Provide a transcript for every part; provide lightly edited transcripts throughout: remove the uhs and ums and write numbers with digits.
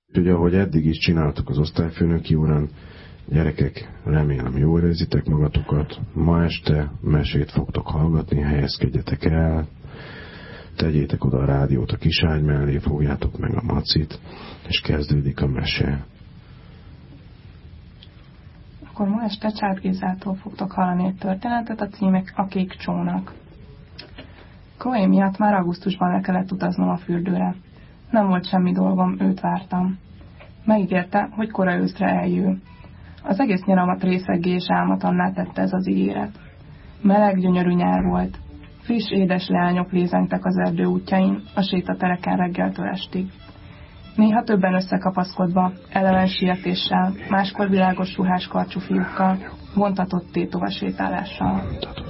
Ugye, ahogy eddig is csináltuk az osztályfőnöki órán, gyerekek, remélem jól érzitek magatokat. Ma este mesét fogtok hallgatni, helyezkedjetek el, tegyétek oda a rádiót a kiságy mellé, fogjátok meg a macit, és kezdődik a mese. Akkor ma este Csárt Gézától fogtok hallani egy történetet, a címek A kék csónak. Chloe miatt már augusztusban le kellett utaznom a fürdőre. Nem volt semmi dolgom, őt vártam. Megígérte, hogy kora őszre eljő. Az egész nyaramat részeggé és álmatlanná tette ez az ígéret. Meleg, gyönyörű nyár volt. Friss, édes leányok lézengtek az erdő útjain, a sétatereken reggeltől estig. Néha többen összekapaszkodva, eleven sietéssel, máskor világos ruhás karcsú fiúkkal, vontatott tétova sétálással.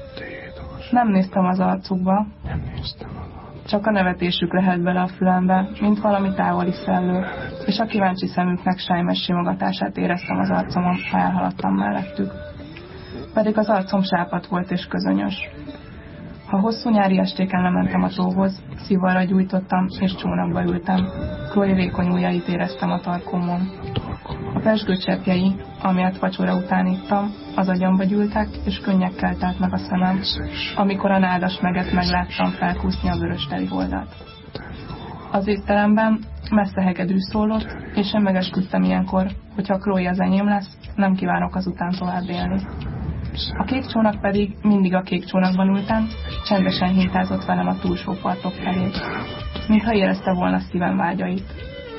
Nem néztem az arcukba, csak a nevetésük lehet bele a fülembe, mint valami távoli szellő, és a kíváncsi szemüknek sejmes simogatását éreztem az arcomon, ha elhaladtam mellettük. Pedig az arcom sápadt volt és közönyös. Ha hosszú nyári estéken lementem a tóhoz, szivarra gyújtottam és csónakba ültem. Chloe vékony ujjait éreztem a tarkómon. A pezsgő cseppjei, amilyet vacsora után ittam, az agyamba gyűltek, és könnyekkel telt meg a szemem, amikor a nádas meget megláttam felkúszni a vörös teliholdat. Az étteremben messze hegedű szólott, és én megesküdtem ilyenkor, hogyha Chloe az enyém lesz, nem kívánok azután tovább élni. A kék csónak pedig mindig a kék csónakban ültem, csendesen hintázott velem a túlsó partok felé, mintha érezte volna szívem vágyait.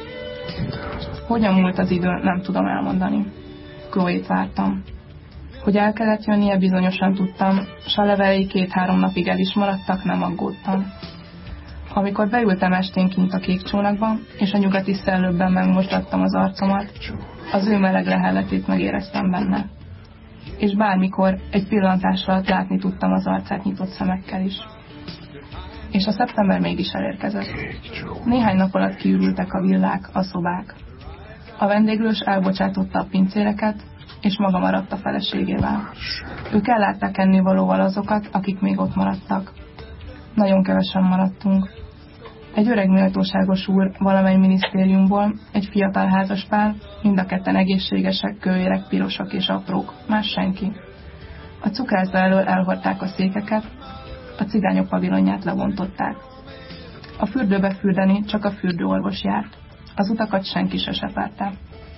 Hogyan múlt az idő, nem tudom elmondani. Chloe-t vártam. Hogy el kellett jönnie, bizonyosan tudtam, s a levelei 2-3 napig el is maradtak, nem aggódtam. Amikor beültem estén kint a kék csónakba, és a nyugati szellőbben megmosdattam az arcomat, az ő meleg lehelletét megéreztem benne. És bármikor egy pillantás alatt látni tudtam az arcát nyitott szemekkel is. És a szeptember mégis elérkezett. Néhány nap alatt kiürültek a villák, a szobák. A vendéglős elbocsátotta a pincéreket, és maga maradt a feleségével. Ők ellátták ennivalóval azokat, akik még ott maradtak. Nagyon kevesen maradtunk. Egy öreg méltóságos úr valamely minisztériumból, egy fiatal házaspár, mind a ketten egészségesek, kőérek, pirosak és aprók, más senki. A cukrászda elől elhordták a székeket, a cigányok pavilonját levontották. A fürdőbe fürdeni csak a fürdőorvos járt, az utakat senki se sepárta.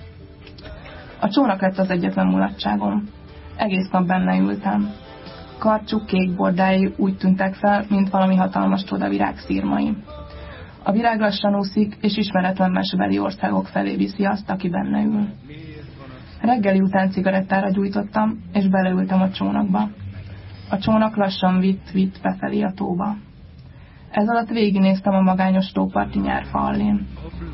A csónak lett az egyetlen mulatságom. Egész nap benne ültem. Karcsú kék bordái úgy tűntek fel, mint valami hatalmas csodavirág szírmai. A virág lassan úszik, és ismeretlen mesebeli országok felé viszi azt, aki benne ül. Reggeli után cigarettára gyújtottam, és beleültem a csónakba. A csónak lassan vitt befelé a tóba. Ez alatt végignéztem a magányos tóparti nyárfa allén.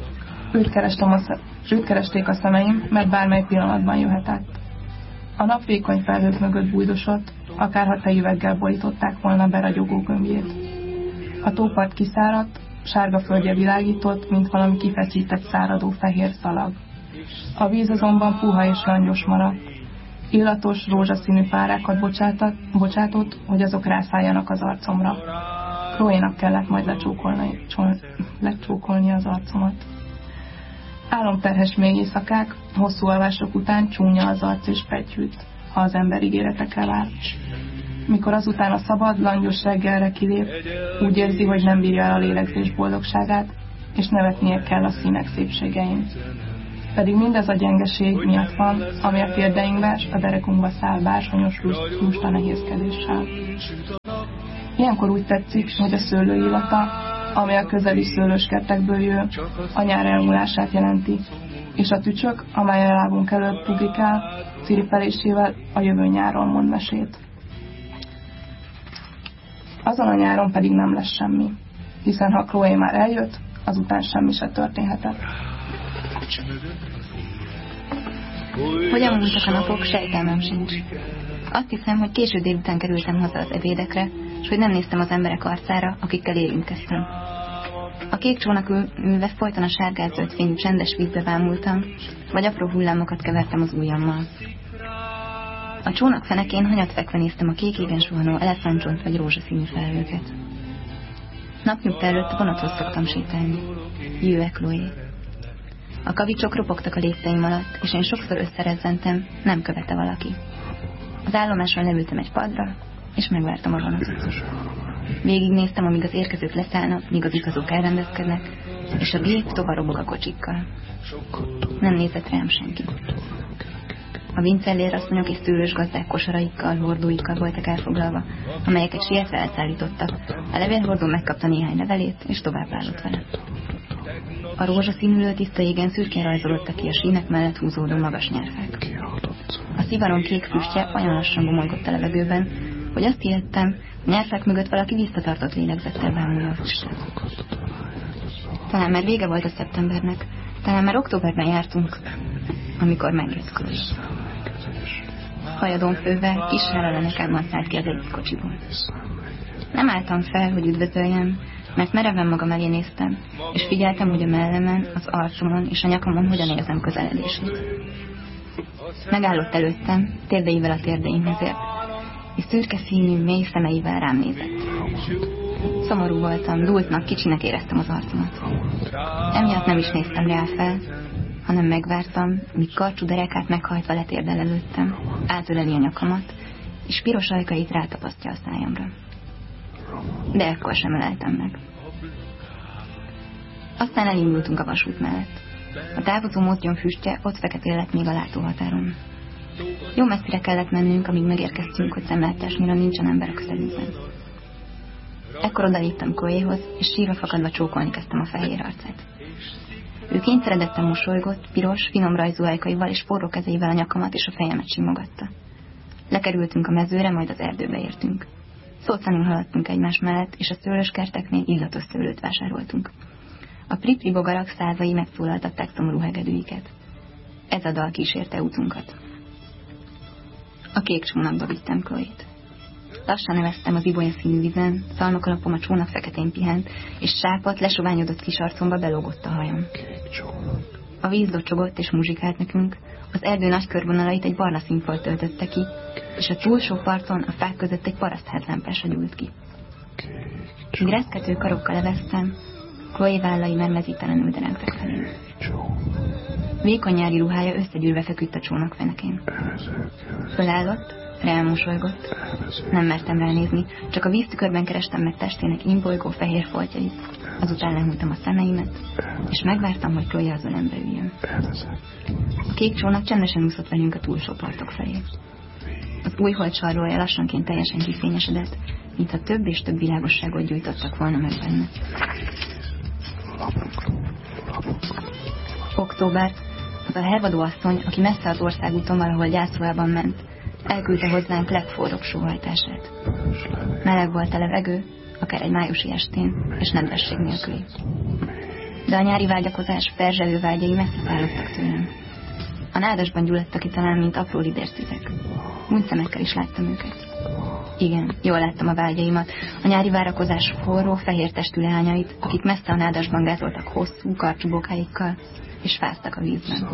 Őt keresték a szemeim, mert bármely pillanatban jöhetett. A nap vékony felhők mögött bújdosott, akárha tejüveggel borították volna beragyogó gömbjét. A tópart kiszáradt, sárga földje világított, mint valami kifeszített száradó fehér szalag. A víz azonban puha és langyos maradt. Illatos, rózsaszínű párákat bocsátott, hogy azok rászálljanak az arcomra. Chloe-nak kellett majd lecsókolni az arcomat. Álomterhes mély éjszakák, hosszú alvások után csúnya az arc és fegyhűt, ha az ember ígéretekre vár. Mikor azután a szabad, langyos reggelre kilép, úgy érzi, hogy nem bírja el a lélegzés boldogságát, és nevetnie kell a színek szépségein. Pedig mindez a gyengeség miatt van, ami a térdeinkbe s a derekunkba száll bársonyos lusta nehézkedéssel. Ilyenkor úgy tetszik, hogy a szőlő illata, ami a közeli szőlőskertekből jön, a nyár elmúlását jelenti, és a tücsök, amely a lábunk előtt publikál, ciripelésével a jövő nyáron mond mesét. Azon a nyáron pedig nem lesz semmi, hiszen ha Chloe már eljött, azután semmi se történhetett. Hogyan múltak a napok, sejtelmem sincs. Azt hiszem, hogy késő délután kerültem haza az ebédekre, és hogy nem néztem az emberek arcára, akikkel érintkeztem. A kék csónak ülve folyton a sárgázzöld fényű csendes vízbe bámultam, vagy apró hullámokat kevertem az ujjammal. A csónak fenekén hanyatfekve néztem a kék égen suhanó elefántcsont vagy rózsaszínű felhőket. Napnyugta előtt vonathoz szoktam sétálni. Jöjjön, Chloe. A kavicsok ropogtak a lépteim alatt, és én sokszor összerezzentem, nem követte valaki. Az állomáson leültem egy padra, és megvártam a vonatot. Végignéztem, amíg az érkezők leszállnak, míg az utazók elrendezkednek, és a gép tovarobog a kocsikkal. Nem nézett rám senki. A vincellér asszonyok és szőlős gazdák kosaraikkal, hordóikkal voltak elfoglalva, amelyeket sietve elszállítottak. A levélhordó megkapta néhány levelét, és tovább állott vele. A rózsaszínülő tiszta égen szürkén rajzolódtak ki a sínek mellett húzódó magas nyárfák. A szivaron kék füstje olyan lassan gomolygott a levegőben, hogy azt hihettem, a nyárfák mögött valaki visszatartott lélegzettel bámulja a füstet. Talán már vége volt a szeptembernek, talán már októberben jártunk, amikor megjött Chloe. Hajadon fővel, kis hálalenekában szállt ki az egyik kocsiból. Nem álltam fel, hogy üdvözöljem, mert mereven magam elé néztem, és figyeltem, hogy a mellemen, az arcomon és a nyakamon hogyan érzem közeledését. Megállott előttem, térdeivel a térdeimhez ért, és szürke színű, mély szemeivel rám nézett. Szomorú voltam, dúltnak, kicsinek éreztem az arcomat. Emiatt nem is néztem rá fel, hanem megvártam, míg karcsú derekát meghajtva letérdel előttem, átöleli a nyakamat, és piros ajkait rátapasztja a szájamra. De ekkor sem öleltem meg. Aztán elindultunk a vasút mellett. A távozó mozdony füstje ott fekete lett még a látóhatáron. Jó messzire kellett mennünk, amíg megérkeztünk, hogy szemléltásnyira nincsen ember a közelünkben. Ekkor odaléptem Chloéhoz, és sírva fakadva csókolni kezdtem a fehér arcát. Ő kényszeredetten mosolygott, piros, finom rajzú ajkaival és forró kezeivel a nyakamat és a fejemet simogatta. Lekerültünk a mezőre, majd az erdőbe értünk. Szótlanul haladtunk egymás mellett, és a szőlőskerteknél illatos szőlőt vásároltunk. A pripli bogarak százai megszólaltatták szomorú hegedűiket. Ez a dal kísérte útunkat. A kék csónakba vittem Chloét. Lassan neveztem az ibolya színű vízen, szalmakalapom a csónak feketén pihent, és sápadt, lesoványodott kis arcomba belógott a hajam. A víz docsogott és muzsikált nekünk, az erdő nagy körvonalait egy barna színfolt töltötte ki, és a túlsó parton a fák között egy parasztházlámpása gyújt ki. Míg reszkető karokkal leveztem, Chloé vállai mermezítelenül derengtek felém. Vékony nyári ruhája összegyűrve feküdt a csónak fenekén. Fölállott, rámosolygott. Nem mertem ránézni, csak a víztükörben kerestem meg testének imbolygó fehér foltjait. Azután lehújtam a szemeimet, és megvártam, hogy Chloé az ölembe üljön. A kék csónak csendesen úszott velünk a túlsó partok felé. Az új hold sarlója lassanként teljesen kifényesedett, mintha több és több világosságot gyújtottak volna meg benne. Október, az a hervadó asszony, aki messze az országúton valahol gyászolában ment, elküldte hozzánk legforróbb sóhajtását. Meleg volt a levegő, akár egy májusi estén, és nedvesség nélküli. De a nyári vágyakozás perzselő vágyai messze szállottak tőlem. A nádasban gyulladtak ki talán, mint apró lidérszüzek. Munyszemekkel is láttam őket. Igen, jól láttam a vágyaimat, a nyári várakozás forró, fehér testű leányait, akik messze a nádasban gázoltak hosszú, karcsú bokáikkal, és fáztak a vízben.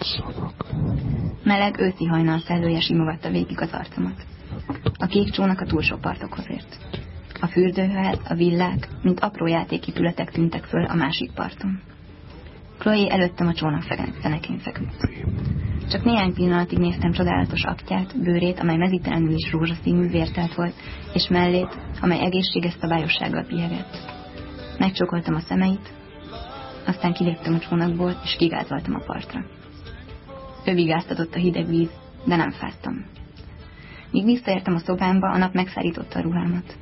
Meleg őszi hajnal szellője simogatta végig az arcomat. A kék csónak a túlsó partokhoz ért. A fürdőház, a villák, mint apró játéképületek tűntek föl a másik parton. Chloé előttem a csónak fenekén feküdt. Csak néhány pillanatig néztem csodálatos aktját, bőrét, amely mezítelenül is rózsaszínű, vértelt volt, és mellét, amely egészséges szabályossággal pihegett. Megcsókoltam a szemeit, aztán kiléptem a csónakból, és kigázoltam a partra. Ő vigáztatott a hideg víz, de nem fáztam. Míg visszaértem a szobámba, a nap megszállította a ruhámat.